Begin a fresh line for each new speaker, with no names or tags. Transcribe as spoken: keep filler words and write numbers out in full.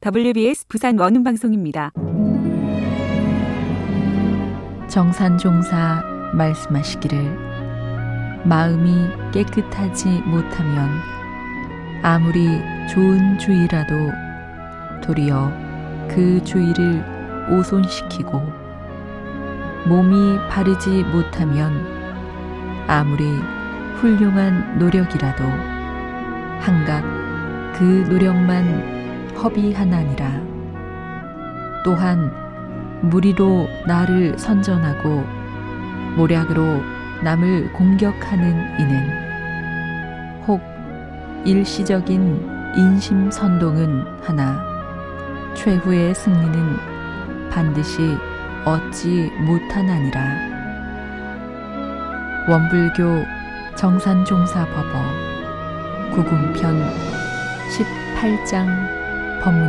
더블유비에스 부산 원음방송입니다.
정산종사 말씀하시기를 마음이 깨끗하지 못하면 아무리 좋은 주의라도 도리어 그 주의를 오손시키고 몸이 바르지 못하면 아무리 훌륭한 노력이라도 한각 그 노력만 허비하나니라. 또한 무리로 나를 선전하고 모략으로 남을 공격하는 이는 혹 일시적인 인심선동은 하나 최후의 승리는 반드시 얻지 못하나니라. 원불교 정산종사법어 구궁편 십팔 장 법문